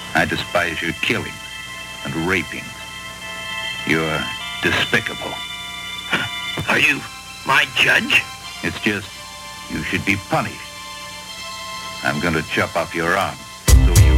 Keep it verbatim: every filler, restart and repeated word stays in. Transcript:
I despise your killings and rapings. You're despicable. Are you my judge? It's just, you should be punished. I'm going to chop off your arm, so you